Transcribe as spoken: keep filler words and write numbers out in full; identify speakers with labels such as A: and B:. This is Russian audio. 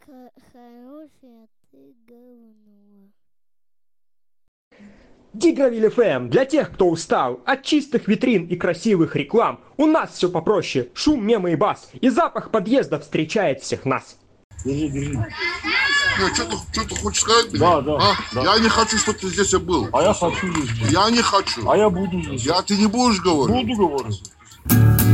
A: Х- хороший, а ты говно.
B: Дигровиль эф эм для тех, кто устал от чистых витрин и красивых реклам. У нас все попроще. Шум, мемы и бас. И запах подъезда встречает всех нас.
C: Держи, держи.
D: Не, что ты, что ты хочешь сказать мне?
C: Да, да,
D: А?
C: да.
D: Я не хочу, чтобы ты здесь был.
C: А я хочу здесь быть.
D: Я не хочу.
C: А я буду здесь.
D: Я ты не будешь говорить?
C: Буду говорить.